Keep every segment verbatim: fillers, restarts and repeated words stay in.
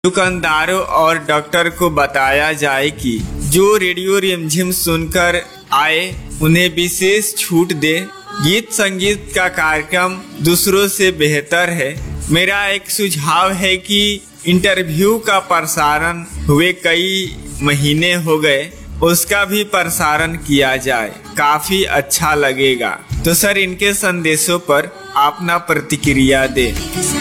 दुकानदारों और डॉक्टर को बताया जाए कि जो रेडियो रिमझिम सुनकर आए उन्हें विशेष छूट दे। गीत संगीत का कार्यक्रम दूसरों से बेहतर है। मेरा एक सुझाव है कि इंटरव्यू का प्रसारण हुए कई महीने हो गए, उसका भी प्रसारण किया जाए, काफी अच्छा लगेगा। तो सर, इनके संदेशों पर अपना प्रतिक्रिया दें।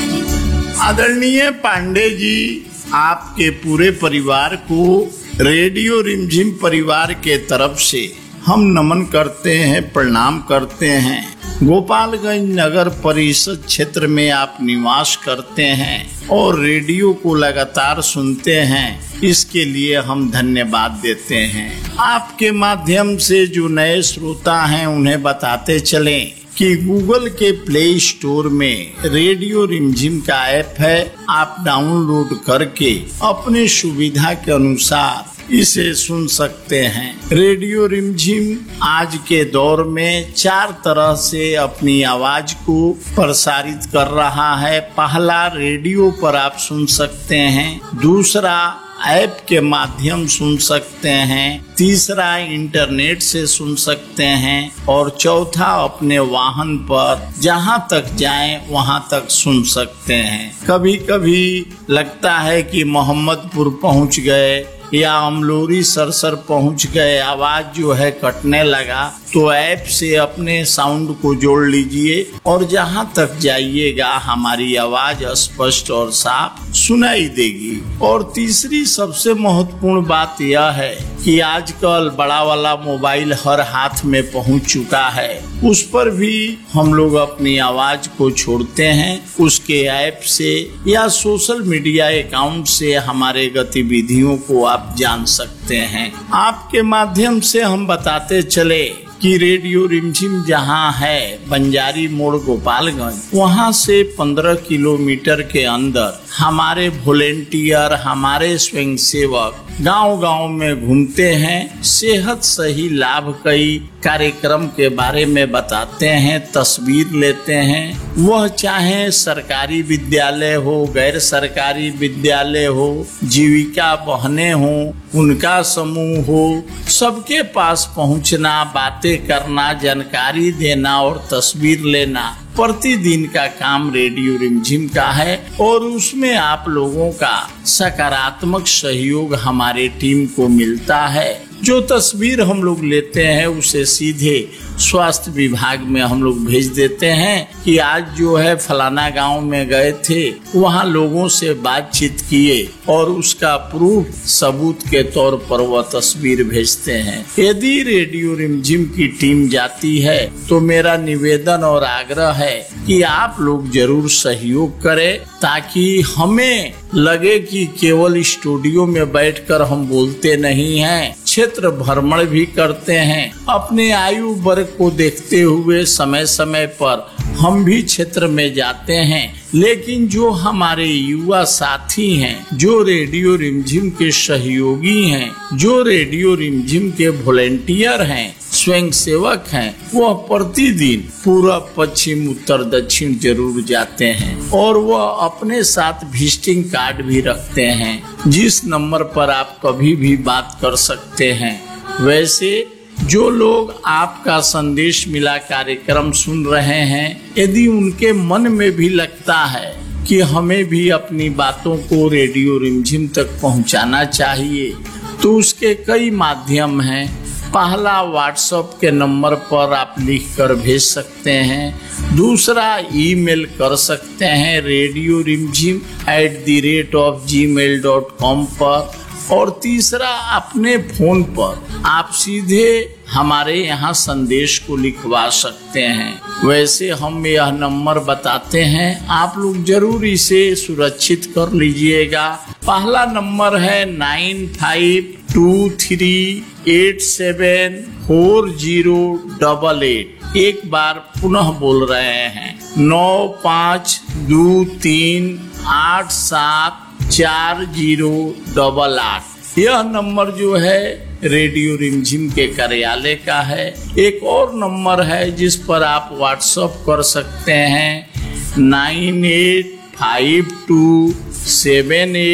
आदरणीय पांडे जी, आपके पूरे परिवार को रेडियो रिमझिम परिवार के तरफ से हम नमन करते हैं, प्रणाम करते हैं। गोपालगंज नगर परिषद क्षेत्र में आप निवास करते हैं और रेडियो को लगातार सुनते हैं, इसके लिए हम धन्यवाद देते हैं। आपके माध्यम से जो नए श्रोता हैं उन्हें बताते चलें कि गूगल के प्ले स्टोर में रेडियो रिमझिम का ऐप है। आप डाउनलोड करके अपने सुविधा के अनुसार इसे सुन सकते हैं। रेडियो रिमझिम आज के दौर में चार तरह से अपनी आवाज को प्रसारित कर रहा है। पहला, रेडियो पर आप सुन सकते हैं। दूसरा, ऐप के माध्यम सुन सकते हैं। तीसरा, इंटरनेट से सुन सकते हैं। और चौथा, अपने वाहन पर जहां तक जाएं वहां तक सुन सकते हैं। कभी कभी लगता है कि मोहम्मदपुर पहुंच गए या अमलोरी सरसर पहुंच गए, आवाज जो है कटने लगा, तो ऐप से अपने साउंड को जोड़ लीजिए और जहां तक जाइएगा हमारी आवाज स्पष्ट और साफ सुनाई देगी। और तीसरी सबसे महत्वपूर्ण बात यह है कि आजकल बड़ा वाला मोबाइल हर हाथ में पहुंच चुका है, उस पर भी हम लोग अपनी आवाज को छोड़ते हैं। उसके ऐप से या सोशल मीडिया अकाउंट से हमारे गतिविधियों को आप जान सकते हैं। आपके माध्यम से हम बताते चले कि रेडियो रिमझिम जहां है बंजारी मोड़ गोपालगंज, वहां से पंद्रह किलोमीटर के अंदर हमारे वॉलेंटियर, हमारे स्वयंसेवक गांव गांव में घूमते हैं। सेहत सही लाभ कई कार्यक्रम के बारे में बताते हैं, तस्वीर लेते हैं। वह चाहे सरकारी विद्यालय हो, गैर सरकारी विद्यालय हो, जीविका बहनें हो, उनका समूह हो, सबके पास पहुंचना, बातें करना, जानकारी देना और तस्वीर लेना प्रतिदिन का काम रेडियो रिमझिम का है। और उसमें आप लोगों का सकारात्मक सहयोग हमारे टीम को मिलता है। जो तस्वीर हम लोग लेते हैं उसे सीधे स्वास्थ्य विभाग में हम लोग भेज देते हैं कि आज जो है फलाना गांव में गए थे, वहां लोगों से बातचीत किए और उसका प्रूफ सबूत के तौर पर वह तस्वीर भेजते हैं। यदि रेडियो रिमझिम की टीम जाती है तो मेरा निवेदन और आग्रह है कि आप लोग जरूर सहयोग करें, ताकि हमें लगे कि केवल स्टूडियो में बैठकर हम बोलते नहीं हैं, क्षेत्र भ्रमण भी करते हैं। अपने आयु वर्ग को देखते हुए समय समय पर हम भी क्षेत्र में जाते हैं। लेकिन जो हमारे युवा साथी हैं, जो रेडियो रिमझिम के सहयोगी हैं, जो रेडियो रिमझिम के वॉलेंटियर हैं, स्वयं सेवक हैं, वह प्रतिदिन पूर्व, पश्चिम, उत्तर, दक्षिण जरूर जाते हैं। और वह अपने साथ विजिटिंग कार्ड भी रखते हैं, जिस नंबर पर आप कभी भी बात कर सकते हैं। वैसे जो लोग आपका संदेश मिला कार्यक्रम सुन रहे हैं, यदि उनके मन में भी लगता है कि हमें भी अपनी बातों को रेडियो रिमझिम तक पहुंचाना चाहिए, तो उसके कई माध्यम हैं। पहला, व्हाट्सएप के नंबर पर आप लिख कर भेज सकते हैं। दूसरा, ईमेल कर सकते हैं रेडियो रिमझिम at the rate of ji mail dot com पर। और तीसरा, अपने फोन पर आप सीधे हमारे यहाँ संदेश को लिखवा सकते हैं। वैसे हम यह नंबर बताते हैं, आप लोग जरूर इसे सुरक्षित कर लीजिएगा। पहला नंबर है nine five to three eight seven four zero double eight. एक बार पुनः बोल रहे हैं, नौ पाँच दो तीन आठ सात चार जीरो डबल आठ। यह नंबर जो है रेडियो रिमझिम के कार्यालय का है। एक और नंबर है जिस पर आप व्हाट्सएप कर सकते हैं, nine eight five to seven eight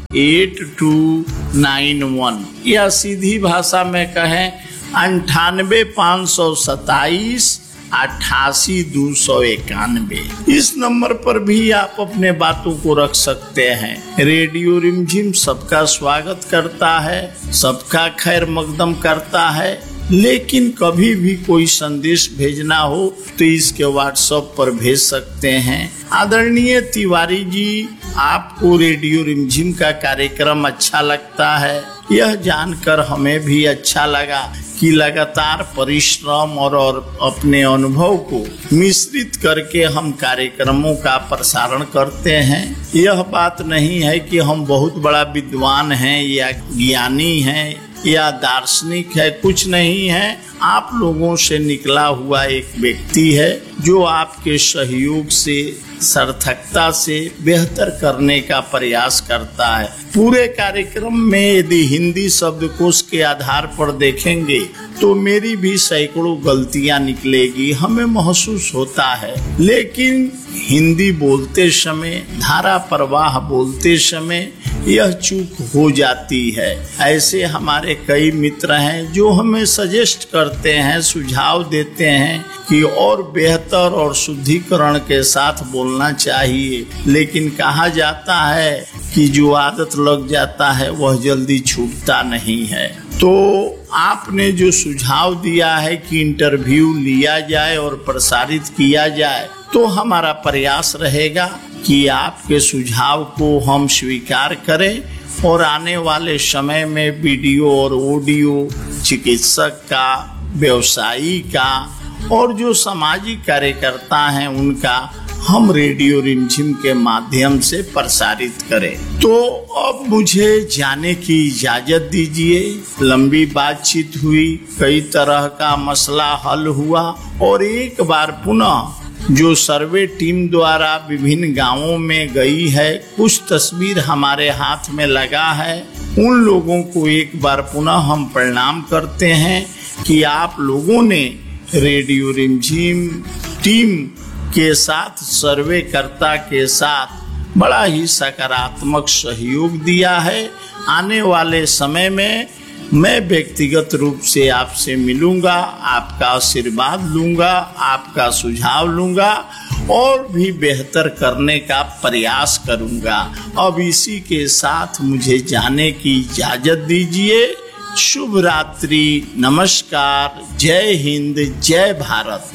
eight to nine one, या सीधी भाषा में कहें अंठानवे पाँच सौ सताईस अट्ठासी दो सौ इक्यानवे। इस नंबर पर भी आप अपने बातों को रख सकते हैं। रेडियो रिमझिम सबका स्वागत करता है, सबका खैर मकदम करता है, लेकिन कभी भी कोई संदेश भेजना हो तो इसके व्हाट्सएप पर भेज सकते हैं। आदरणीय तिवारी जी, आपको रेडियो रिमझिम का कार्यक्रम अच्छा लगता है, यह जानकर हमें भी अच्छा लगा कि लगातार परिश्रम और, और अपने अनुभव को मिश्रित करके हम कार्यक्रमों का प्रसारण करते हैं। यह बात नहीं है कि हम बहुत बड़ा विद्वान हैं या ज्ञानी हैं या दार्शनिक है, कुछ नहीं है। आप लोगों से निकला हुआ एक व्यक्ति है जो आपके सहयोग से, सार्थकता से बेहतर करने का प्रयास करता है। पूरे कार्यक्रम में यदि हिंदी शब्दकोश के आधार पर देखेंगे तो मेरी भी सैकड़ों गलतियां निकलेगी, हमें महसूस होता है, लेकिन हिंदी बोलते समय, धारा प्रवाह बोलते समय यह चूक हो जाती है। ऐसे हमारे कई मित्र हैं जो हमें सजेस्ट करते हैं, सुझाव देते हैं कि और बेहतर और शुद्धिकरण के साथ बोलना चाहिए, लेकिन कहा जाता है कि जो आदत लग जाता है वह जल्दी छूटता नहीं है। तो आपने जो सुझाव दिया है कि इंटरव्यू लिया जाए और प्रसारित किया जाए, तो हमारा प्रयास रहेगा कि आपके सुझाव को हम स्वीकार करें और आने वाले समय में वीडियो और ऑडियो चिकित्सक का, व्यवसायी का और जो सामाजिक कार्यकर्ता हैं उनका हम रेडियो रिमझिम के माध्यम से प्रसारित करें। तो अब मुझे जाने की इजाजत दीजिए। लंबी बातचीत हुई, कई तरह का मसला हल हुआ और एक बार पुनः जो सर्वे टीम द्वारा विभिन्न गांवों में गई है, कुछ तस्वीर हमारे हाथ में लगा है, उन लोगों को एक बार पुनः हम प्रणाम करते हैं कि आप लोगों ने रेडियो रिमझिम टीम के साथ, सर्वेकर्ता के साथ बड़ा ही सकारात्मक सहयोग दिया है। आने वाले समय में मैं व्यक्तिगत रूप से आपसे मिलूंगा, आपका आशीर्वाद लूंगा, आपका सुझाव लूंगा और भी बेहतर करने का प्रयास करूंगा। अब इसी के साथ मुझे जाने की इजाजत दीजिए। शुभ रात्रि, नमस्कार, जय हिंद, जय भारत।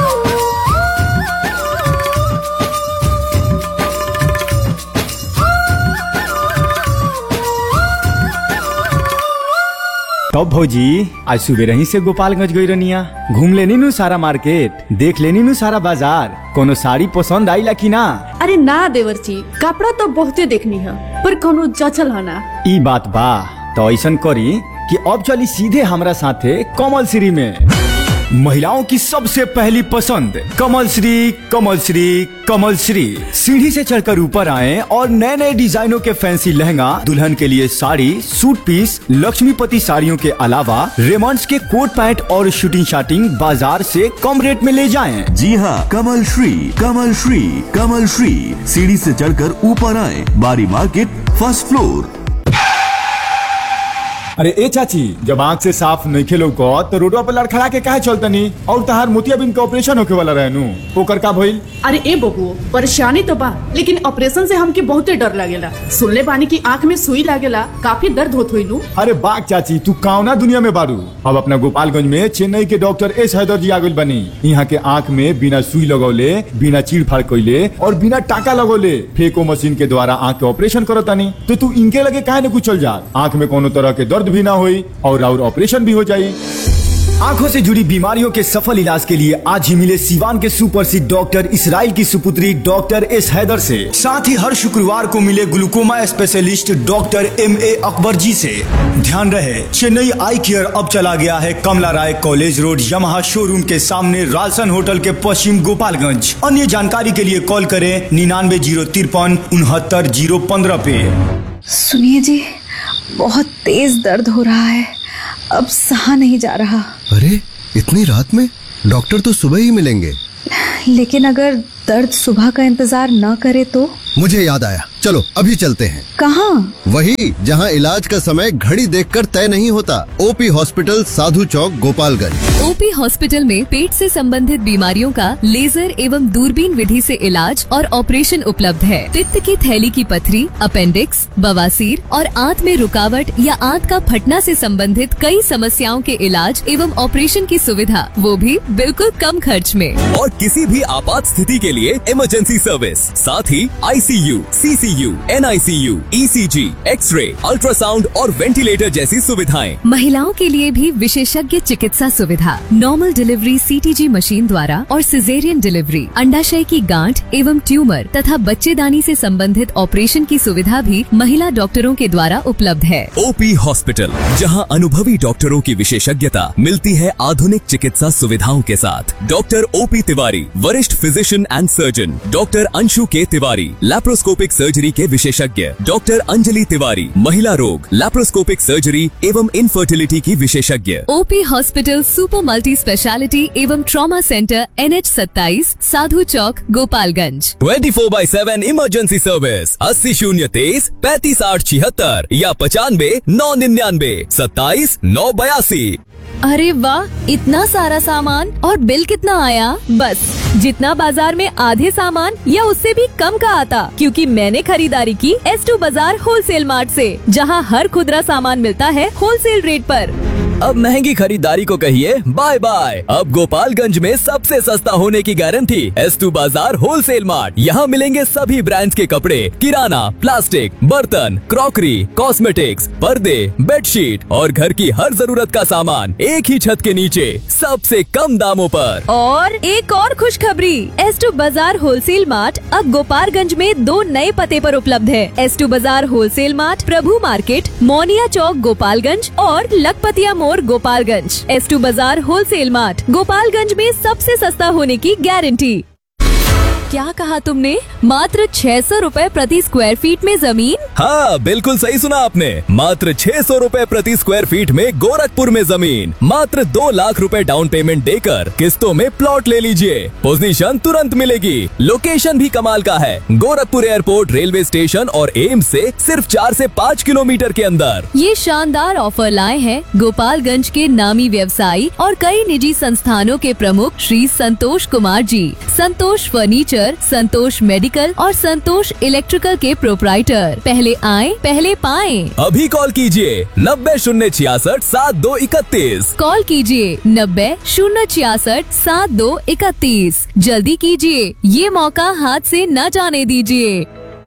तब भौजी आज सुबह रही से गोपालगंज गई रनिया, घूम लेनी नु सारा मार्केट, देख लेनी नु सारा बाजार, कोनो साड़ी पसंद आईला की ना? अरे ना देवर जी, कपड़ा तो बहुते देखनी है पर कोनो जचल है ना। ई बात बा, तो ऐसन करी कि अब चली सीधे हमरा साथे कमल श्री में। महिलाओं की सबसे पहली पसंद कमल श्री, कमल श्री, कमल श्री। सीढ़ी से चढ़कर ऊपर आए और नए नए डिजाइनों के फैंसी लहंगा, दुल्हन के लिए साड़ी, सूट पीस, लक्ष्मीपति साड़ियों के अलावा रेमंड्स के कोट पैंट और शूटिंग शाटिंग बाजार से कम रेट में ले जाएं। जी हाँ, कमल श्री, कमल श्री, कमल श्री। सीढ़ी से चढ़कर ऊपर आए, बारी मार्केट, फर्स्ट फ्लोर। अरे ए चाची, जब आँख से साफ नहीं खेलो को तो रोडवा पर लड़खड़ा के काहे चलतनी? और तहार मोतियाबिंद का ऑपरेशन होके वाला रहनु, ओकर का भइल? अरे ए बबुओ, परेशानी तो बा, लेकिन ऑपरेशन से हमके बहुते डर लगेला। सुनले बानी की आँख में सुई लागेला, काफी दर्द होत होई नु। अरे बाग चाची, तू कौना दुनिया में बारू? अब अपना गोपालगंज में चेन्नई के डॉक्टर एस हैदर जी आ गइल बनी। यहाँ के आँख में बिना सुई लगौले, बिना चीड़ फाड़ कइले और बिना टाका लगौले फेको मशीन के द्वारा आँख के ऑपरेशन करतानी। तो तू इनके लगे काहे न कुछ चल जा, आँख में कोनो तरह के दर्द भी ना होई और और ऑपरेशन भी हो जाए। आंखों से जुड़ी बीमारियों के सफल इलाज के लिए आज ही मिले सिवान के सुप्रसिद्ध डॉक्टर इसराइल की सुपुत्री डॉक्टर एस हैदर से। साथ ही हर शुक्रवार को मिले glaucoma specialist doctor M A Akbar जी से। ध्यान रहे, चेन्नई आई केयर अब चला गया है कमला राय कॉलेज रोड, यमहा शोरूम के सामने, रालसन होटल के पश्चिम, गोपालगंज। अन्य जानकारी के लिए कॉल करें निन्यानवे जीरो तिरपन उनहत्तर जीरो पंद्रह पे। सुनिए जी, बहुत तेज दर्द हो रहा है, अब सहा नहीं जा रहा। अरे इतनी रात में? डॉक्टर तो सुबह ही मिलेंगे। लेकिन अगर दर्द सुबह का इंतजार न करे तो? मुझे याद आया, चलो अभी चलते हैं। कहाँ? वही जहाँ इलाज का समय घड़ी देखकर तय नहीं होता। ओपी हॉस्पिटल, साधु चौक, गोपालगंज। ओपी हॉस्पिटल में पेट से संबंधित बीमारियों का लेजर एवं दूरबीन विधि से इलाज और ऑपरेशन उपलब्ध है। पित्त की थैली की पथरी, अपेंडिक्स, बवासीर और आंत में रुकावट या आंत का फटना से संबंधित कई समस्याओं के इलाज एवं ऑपरेशन की सुविधा, वो भी बिल्कुल कम खर्च में। और किसी भी आपात स्थिति के लिए इमरजेंसी सर्विस, साथ ही ICU, CCU, NICU, ECG, x ray, ultrasound और वेंटिलेटर जैसी सुविधाएं। महिलाओं के लिए भी विशेषज्ञ चिकित्सा सुविधा, नॉर्मल डिलीवरी सीटीजी मशीन द्वारा और सिजेरियन डिलीवरी, अंडाशय की गांठ एवं ट्यूमर तथा बच्चेदानी से संबंधित ऑपरेशन की सुविधा भी महिला डॉक्टरों के द्वारा उपलब्ध है। ओपी हॉस्पिटल, जहां अनुभवी डॉक्टरों की विशेषज्ञता मिलती है आधुनिक चिकित्सा सुविधाओं के साथ। डॉक्टर ओपी तिवारी, वरिष्ठ physician and surgeon. Doctor Anshu के तिवारी, लैप्रोस्कोपिक सर्जरी के विशेषज्ञ। डॉक्टर अंजलि तिवारी, महिला रोग, लैप्रोस्कोपिक सर्जरी एवं इनफर्टिलिटी की विशेषज्ञ। OP hospital super multi speciality एवं ट्रॉमा सेंटर, एन एच सत्ताईस, साधु चौक, Gopalganj. Twenty four by seven emergency service, अस्सी शून्य तेईस पैंतीस आठ छिहत्तर या पचानवे नौ निन्यानवे सत्ताईस नौ बयासी। अरे वाह, इतना सारा सामान और बिल कितना आया? बस जितना बाजार में आधे सामान या उससे भी कम का आता, क्योंकि मैंने खरीदारी की एस टू बाजार होलसेल मार्ट से, जहां हर खुदरा सामान मिलता है होलसेल रेट पर। अब महंगी खरीदारी को कहिए बाय बाय। अब गोपालगंज में सबसे सस्ता होने की गारंटी एस टू बाजार होलसेल मार्ट। यहाँ मिलेंगे सभी ब्रांड्स के कपड़े, किराना, प्लास्टिक, बर्तन, क्रॉकरी, कॉस्मेटिक्स, पर्दे, बेडशीट और घर की हर जरूरत का सामान एक ही छत के नीचे सबसे कम दामों पर। और एक और खुशखबरी, एस टू बाजार होलसेल मार्ट अब गोपालगंज में दो नए पते पर उपलब्ध है। एस टू बाजार होलसेल मार्ट, प्रभु मार्केट, मोनिया चौक, गोपालगंज और लखपतिया मोड़, गोपालगंज। एस टू बाजार होलसेल मार्ट, गोपालगंज में सबसे सस्ता होने की गारंटी। क्या कहा तुमने? मात्र छह सौ रूपए प्रति स्क्वायर फीट में जमीन? हाँ, बिल्कुल सही सुना आपने। मात्र छह सौ रूपए प्रति स्क्वायर फीट में गोरखपुर में जमीन। मात्र दो लाख रुपए डाउन पेमेंट देकर किस्तों में प्लॉट ले लीजिए। पोजीशन तुरंत मिलेगी। लोकेशन भी कमाल का है, गोरखपुर एयरपोर्ट, रेलवे स्टेशन और एम्स से सिर्फ चार से पाँच किलोमीटर के अंदर। ये शानदार ऑफर लाए हैं गोपालगंज के नामी व्यवसायी और कई निजी संस्थानों के प्रमुख श्री संतोष कुमार जी। संतोष फर्नीचर, संतोष मेडिकल और संतोष इलेक्ट्रिकल के प्रोप्राइटर। पहले आएं, पहले पाएं। अभी कॉल कीजिए नब्बे शून्य छियासठ सात दो इकतीस। कॉल कीजिए नब्बे शून्य छियासठ सात दो इकतीस। जल्दी कीजिए, ये मौका हाथ से न जाने दीजिए।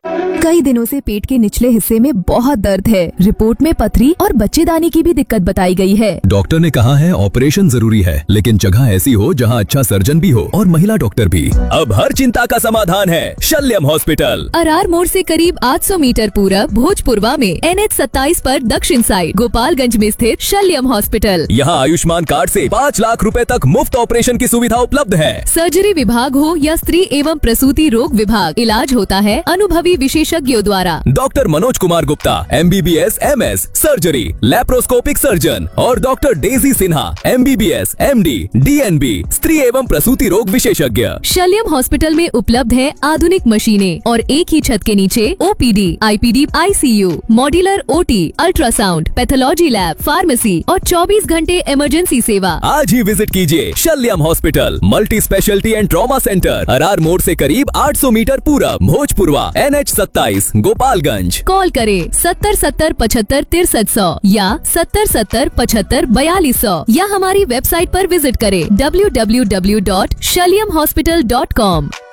कई दिनों से पेट के निचले हिस्से में बहुत दर्द है। रिपोर्ट में पथरी और बच्चेदानी की भी दिक्कत बताई गई है। डॉक्टर ने कहा है ऑपरेशन जरूरी है, लेकिन जगह ऐसी हो जहां अच्छा सर्जन भी हो और महिला डॉक्टर भी। अब हर चिंता का समाधान है शल्यम हॉस्पिटल। अरार मोड़ से करीब आठ सौ मीटर पूरब भोजपुरवा में एन एच सत्ताईस पर दक्षिण साइड गोपालगंज में स्थित शल्यम हॉस्पिटल। यहाँ आयुष्मान कार्ड से पाँच लाख रुपए तक मुफ्त ऑपरेशन की सुविधा उपलब्ध है। सर्जरी विभाग हो या स्त्री एवं प्रसूति रोग विभाग, इलाज होता है अनुभवी विशेषज्ञों द्वारा। Doctor Manoj Kumar Gupta, M B B S M S surgery, laparoscopic surgeon और doctor Daisy Sinha, M B B S M D D N B स्त्री एवं प्रसूति रोग विशेषज्ञ। शल्यम हॉस्पिटल में उपलब्ध है आधुनिक मशीनें और एक ही छत के नीचे O P D, I P D, I C you, modular O T, ultrasound, pathology lab, pharmacy और चौबीस घंटे इमरजेंसी सेवा। आज ही विजिट कीजिए शल्यम hospital, multi speciality and trauma centre, Arar मोड़ से करीब आठ सौ मीटर पूरब, भोजपुरवा, एन एच सत्ताईस, गोपालगंज। कॉल करें सत्तर सत्तर पचहत्तर तिरसठ सौ या सत्तर सत्तर पचहत्तर बयालीस सौ या हमारी वेबसाइट पर विजिट करें W W W dot शल्यम hospital dot com.